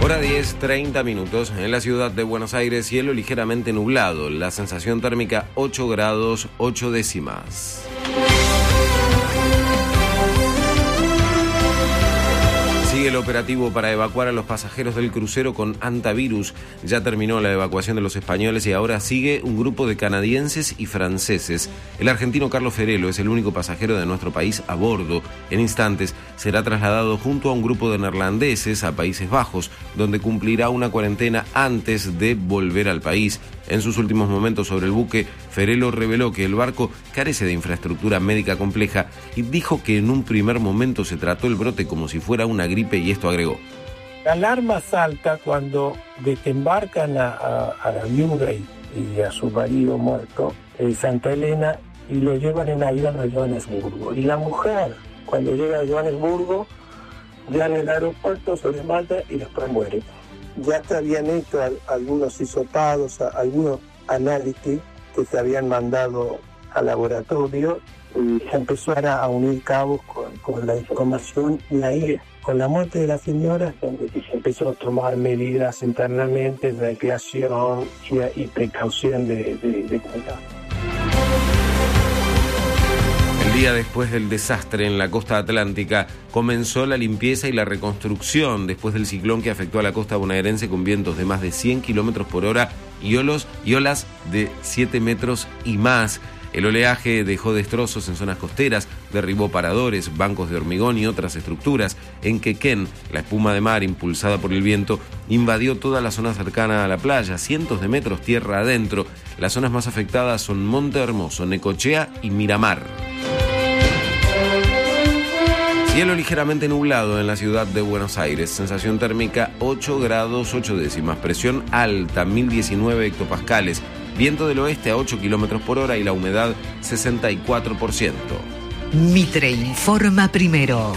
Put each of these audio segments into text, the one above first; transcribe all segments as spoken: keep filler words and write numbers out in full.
Hora diez, treinta minutos. En la ciudad de Buenos Aires, cielo ligeramente nublado. La sensación térmica ocho grados, ocho décimas. Sigue el operativo para evacuar a los pasajeros del crucero con hantavirus. Ya terminó la evacuación de los españoles y ahora sigue un grupo de canadienses y franceses. El argentino Carlos Ferelo es el único pasajero de nuestro país a bordo. En instantes será trasladado junto a un grupo de neerlandeses a Países Bajos, donde cumplirá una cuarentena antes de volver al país. En sus últimos momentos sobre el buque, Ferelo reveló que el barco carece de infraestructura médica compleja y dijo que en un primer momento se trató el brote como si fuera una gripe y esto agregó. La alarma salta cuando desembarcan a, a, a la viuda y, y a su marido muerto en Santa Elena y lo llevan en avión a Johannesburgo. Y la mujer, cuando llega a Johannesburgo, ya en el aeropuerto se desmaya y después muere. Ya se habían hecho algunos hisopados, algunos análisis que se habían mandado al laboratorio y se empezaron a unir cabos con, con la información y ahí, con la muerte de la señora, donde se empezó a tomar medidas internamente de recreación y, y precaución de, de, de cuidado. El día después del desastre en la costa atlántica comenzó la limpieza y la reconstrucción después del ciclón que afectó a la costa bonaerense con vientos de más de cien kilómetros por hora y, olos, y olas de siete metros y más. El oleaje dejó destrozos en zonas costeras, derribó paradores, bancos de hormigón y otras estructuras. En Quequén, la espuma de mar impulsada por el viento invadió toda la zona cercana a la playa, cientos de metros tierra adentro. Las zonas más afectadas son Monte Hermoso, Necochea y Miramar. Cielo ligeramente nublado en la ciudad de Buenos Aires, sensación térmica ocho grados ocho décimas, presión alta mil diecinueve hectopascales, viento del oeste a ocho kilómetros por hora y la humedad sesenta y cuatro por ciento. Mitre informa primero.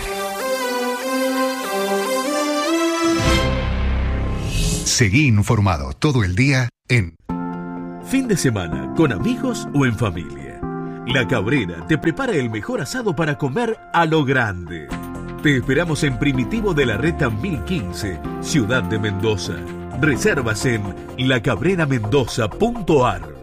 Seguí informado todo el día en Fin de semana, con amigos o en familia. La Cabrera te prepara el mejor asado para comer a lo grande. Te esperamos en Primitivo de la Reta mil quince, Ciudad de Mendoza. Reservas en la cabrera mendoza punto a r.